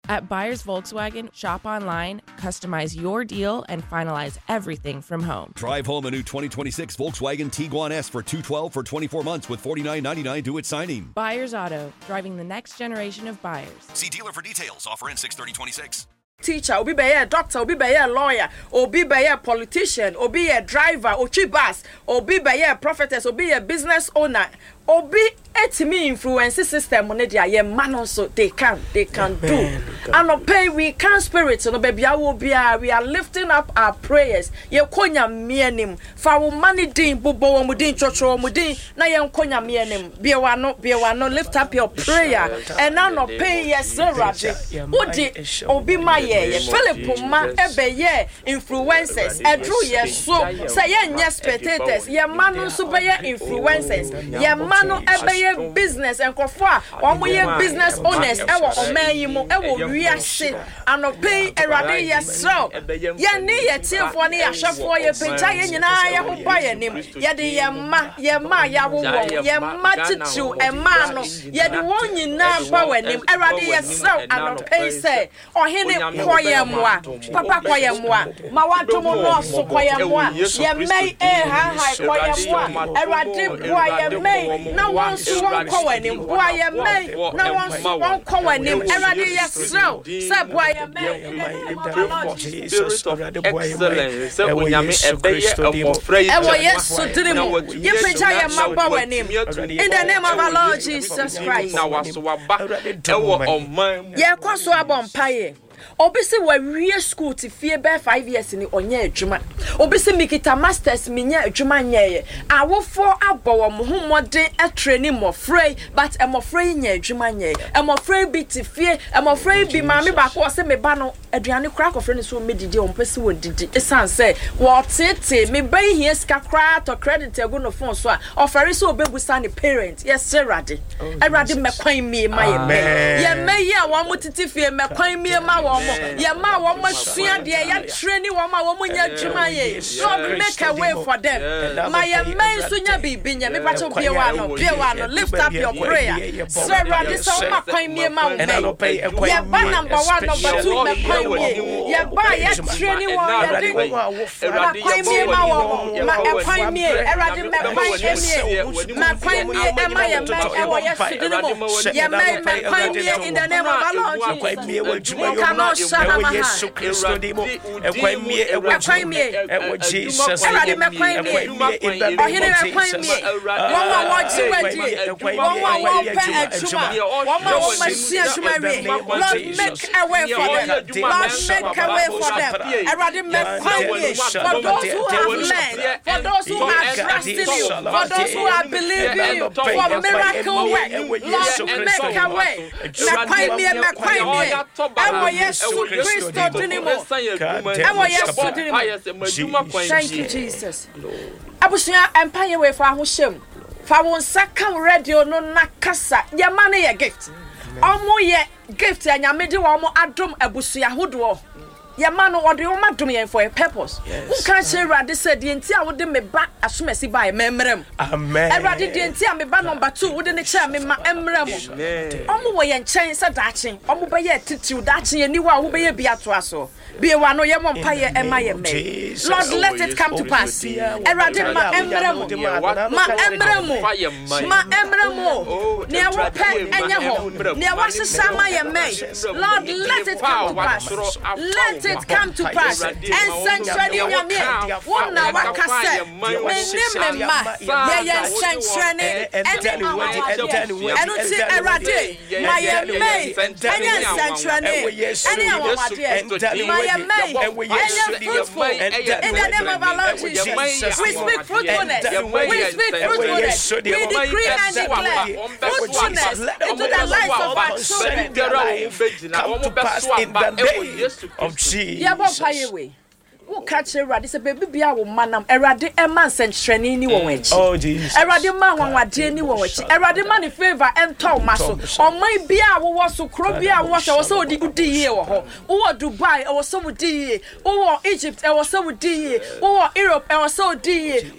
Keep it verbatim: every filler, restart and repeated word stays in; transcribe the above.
At Buyers Volkswagen, shop online, customize your deal, and finalize everything from home. Drive home a new twenty twenty-six Volkswagen Tiguan S for two hundred twelve dollars for twenty-four months with forty-nine ninety-nine due at signing. Buyers Auto, driving the next generation of buyers. See dealer for details. Offer in six thirty twenty-six. Teacher, obi be a doctor, obi be a lawyer, obi be a politician, obi a driver, obi bus, obi be a prophetess, obi a business owner, obi etimi influence system on the ye man so they can they can do. And no pay we can spirit no baby will be we are lifting up our prayers. Ye konya mianim fa wo mani din bobo wo din chocho wo din na ye konya mianim be wa no be wa no lift up your prayer and now no pay yes rabi odi obi ma ye ye Philip ma ebe ye influencers edru ye so say ye nye spectators ye man so be ye influencers ye man ebe ye business and kofa omo ye business owners e wo omanyimu e wo wiase anope erade ye so ye ne ye tiefo ne ye hwefo ye penta ye nyina ye ho pa ye nim ye de ye ma ye ma ya wo ye ma titu e ma no ye de won nyina pa wanim erade ye so anope say ohene koyemwa papa koyemwa ma wadomo no so koyemwa ye mei e ha ha koyemwa erade boye mei na won so won kowanim boye mei na won so won kowanim erade ye so say boye mei Jesus excellent say onyame ebeye obofra yi ewo yesu dirimu ye peja ye maba wanim in the name of our Lord Jesus Christ na waso waba ewo oman ye kwaso abompaye obisi wa wie school ti fie be five years ni onye adwuma obisi mikita masters minya adwuma nyeye awofo abowo mo homoden e training mo free but e mo free nya adwuma nyeye e mo free bi ti fie e mo free bi maami ba ko se me ba no aduane kra ko free ni so medidi o mpese wo didi esan say wo tete me ba hie ska kra to credit ego no phone so a offer so obebusa ni parent yes erade erade me kwan mi ma ye me ye me ye a wo mutiti fie me kwan mi ma wo ye ma wo masua de ya training wo ma wo munya dwuma ye God make a way for them my men so nya bibi nya me pacho bie wa no bie wa no lift up your prayer sir radi so ma kwan mi ma wo me ye ba number one number two me kwan mi ye ba ye training wo ye de ma kwan mi ma wo ma e kwan mi e radi me kwan mi ma kwan mi e ma ye me e wo ye sudini mo ye me me kwan mi in the name of our Lord Jesus Ewo Yesu Kristo dimo ekwa mie ewo jumie ewo Jesus dimo ekwa mie in the name of Jesus won wa wo ji wedi won wa wo pe adwuma won ma wo masia adwuma we Lord make a way for them Lord make a way for them erade make way for those who have learned for those who are trusting you for those who are believing you for miracle work Lord make a way make me make me ewo Yesu Christo dinimo. Ewo Yesu dinimo. Thank you, Jesus. Abusuya empire we for ahoshem. Fa won saka radio no nakasa. Ye ma ne ye gift. Omo ye gift ya nyame de wo mo adom abusuya hodo. Ye ma no ode wo madom ye for a purpose. Who can say Rade said the enti a wo de me ba asomasi ba e memrem. Amen. Rade the enti a me ba number two wo de ne cha me ma emrem. Omo wo ye nchen se dachen. Omo be ye titiw dachen ye ni wa wo be ye bia to aso. Be wa no ye mo mpa ye ema ye me. Lord let it come to pass. Rade ma emrem. Ma emrem. Ma emrem. Ne wo pe enya ho. Ne wa sesa ma ye me. Lord let it come to pass. Let it come to pass. And sanctuary in your name. One now, what can say? Me ma. Yeah, yeah, sanctuary. And then I don't see a radi. My may. And yes, sanctuary. And I want to my may. And you're fruitful. In the name of our Lord Jesus. We speak fruitfulness. We speak fruitfulness. We decree and declare fruitfulness into the life of our children. Come to pass in the name of Jesus. Yeah, but we who catch a radi say baby bia wo manam erade e man sentreni ni wo wechi oh Jesus erade man wanwade ni wo wechi erade man ni favor ento maso omai bia wo wo so kro bia wo so so odi udi ye wo ho wo Dubai e wo so odi ye wo Egypt e wo so odi ye wo Europe e wo so odi ye